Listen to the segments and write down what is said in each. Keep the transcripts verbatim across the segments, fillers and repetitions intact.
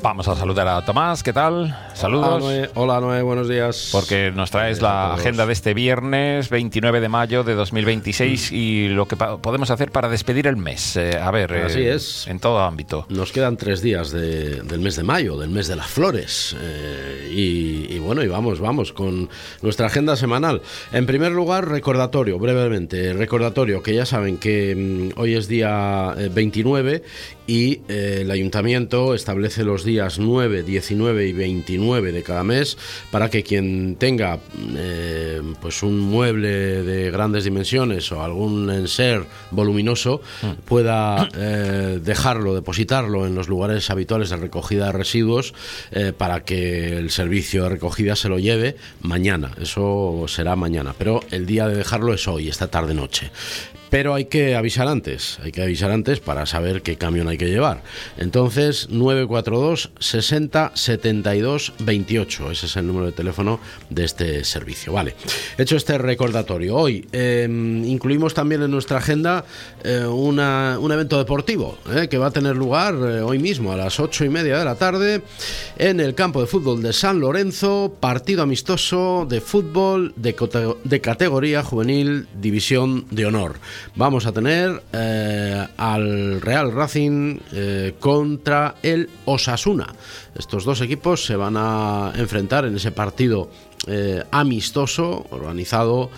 Vamos a saludar a Tomás, ¿qué tal? Saludos. Hola Noé, Hola, Noé, buenos días. Porque nos traes la agenda de este viernes veintinueve de mayo de dos mil veintiséis mm. y lo que pa- podemos hacer para despedir el mes. Eh, a ver, Así eh, es. En todo ámbito. Nos quedan tres días de, del mes de mayo, del mes de las flores. Eh, y, y bueno, y vamos, vamos con nuestra agenda semanal. En primer lugar, recordatorio, brevemente, recordatorio, que ya saben que mmm, hoy es día eh, veintinueve y eh, el ayuntamiento establece los días nueve, diecinueve y veintinueve de cada mes para que quien tenga eh, pues un mueble de grandes dimensiones o algún enser voluminoso mm. pueda eh, dejarlo, depositarlo en los lugares habituales de recogida de residuos eh, para que el servicio de recogida se lo lleve mañana. Eso será mañana, pero el día de dejarlo es hoy, esta tarde-noche. Pero hay que avisar antes, hay que avisar antes para saber qué camión hay que llevar. Entonces, nueve cuatro dos, sesenta, setenta y dos, veintiocho, ese es el número de teléfono de este servicio. Vale, hecho este recordatorio, hoy eh, incluimos también en nuestra agenda eh, una, un evento deportivo eh, que va a tener lugar eh, hoy mismo a las ocho y media de la tarde en el campo de fútbol de San Lorenzo, partido amistoso de fútbol de, cote- de categoría juvenil, división de honor. Vamos a tener eh, al Real Racing eh, contra el Osasuna. Estos dos equipos se van a enfrentar en ese partido eh, amistoso organizado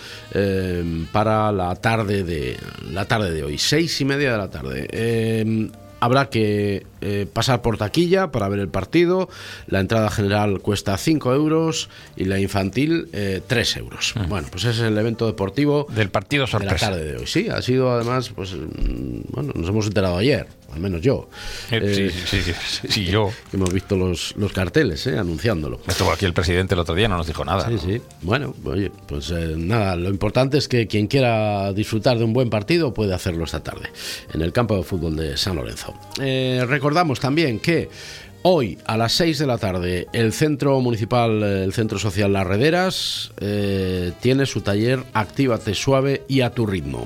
eh, para la tarde de la tarde de hoy, seis y media de la tarde. Eh, Habrá que eh, pasar por taquilla para ver el partido. La entrada general cuesta cinco euros y la infantil eh, tres euros. Uh-huh. Bueno, pues ese es el evento deportivo del partido sorpresa de la tarde de hoy. Sí, ha sido además, pues bueno, nos hemos enterado ayer, al menos yo. Eh, sí, sí, sí, sí, sí, yo. Hemos visto los, los carteles eh, anunciándolo. Estuvo aquí el presidente el otro día, no nos dijo nada. Sí, ¿no? sí. Bueno, oye, pues eh, nada, lo importante es que quien quiera disfrutar de un buen partido puede hacerlo esta tarde en el campo de fútbol de San Lorenzo. Eh, recordamos también que hoy a las seis de la tarde el Centro Municipal, el Centro Social Las Rederas, eh, tiene su taller Actívate Suave y a tu ritmo.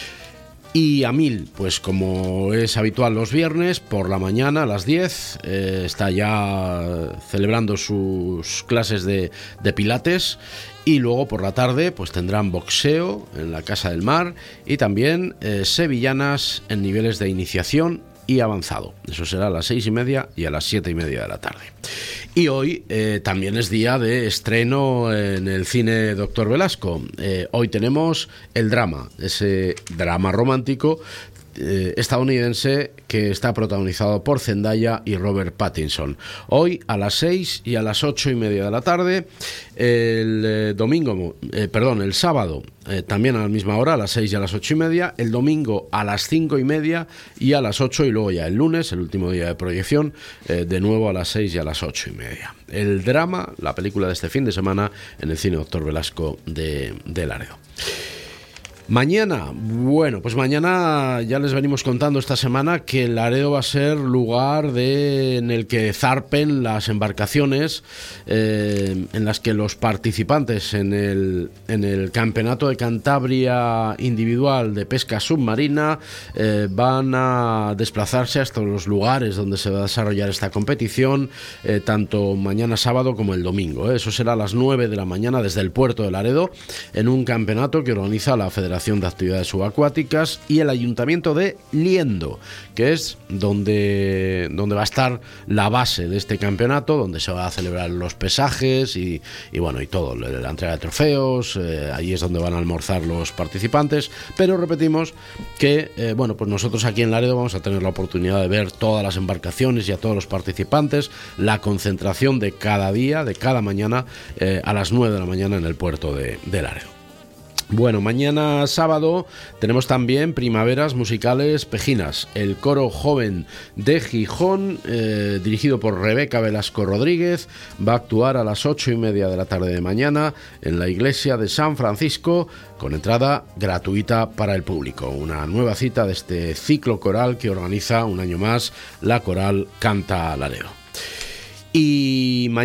Y a mil, pues como es habitual los viernes, por la mañana a las diez, eh, está ya celebrando sus clases de, de pilates. Y luego por la tarde pues tendrán boxeo en la Casa del Mar y también eh, sevillanas en niveles de iniciación y avanzado. Eso será a las seis y media y a las siete y media de la tarde. Y hoy eh, también es día de estreno en el cine Doctor Velasco. Eh, hoy tenemos El Drama, ese drama romántico eh, estadounidense que está protagonizado por Zendaya y Robert Pattinson. Hoy a las seis y a las ocho y media de la tarde. El eh, domingo, eh, perdón, el sábado eh, también a la misma hora, a las seis y a las ocho y media. El domingo a las cinco y media y a las ocho, y luego ya el lunes, el último día de proyección, eh, de nuevo a las seis y a las ocho y media. El Drama, la película de este fin de semana en el cine Doctor Velasco de, de Laredo. Mañana, bueno, pues mañana ya les venimos contando esta semana que Laredo va a ser lugar de, en el que zarpen las embarcaciones eh, en las que los participantes en el, en el Campeonato de Cantabria Individual de Pesca Submarina eh, van a desplazarse hasta los lugares donde se va a desarrollar esta competición, eh, tanto mañana sábado como el domingo. Eh. Eso será a las nueve de la mañana desde el puerto de Laredo, en un campeonato que organiza la Federación de Actividades Subacuáticas y el Ayuntamiento de Liendo, que es donde, donde va a estar la base de este campeonato, donde se va a celebrar los pesajes y, y bueno, y todo, la entrega de trofeos. Eh, allí es donde van a almorzar los participantes, pero repetimos que eh, bueno, pues nosotros aquí en Laredo vamos a tener la oportunidad de ver todas las embarcaciones y a todos los participantes, la concentración de cada día, de cada mañana, eh, a las nueve de la mañana en el puerto de, de Laredo. Bueno, mañana sábado tenemos también Primaveras Musicales Pejinas. El coro joven de Gijón, eh, dirigido por Rebeca Velasco Rodríguez, va a actuar a las ocho y media de la tarde de mañana en la iglesia de San Francisco, con entrada gratuita para el público. Una nueva cita de este ciclo coral que organiza un año más la coral Canta Laredo. Y